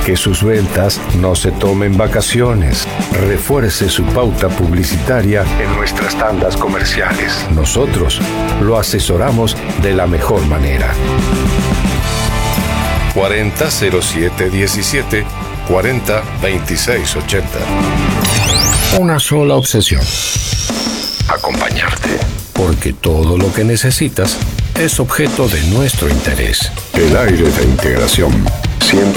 que sus ventas no se tomen vacaciones. Refuerce su pauta publicitaria en nuestras tandas comerciales. Nosotros lo asesoramos de la mejor manera. 400717 402680. Una sola obsesión: acompañarte. Porque todo lo que necesitas es objeto de nuestro interés. El aire de integración 100%.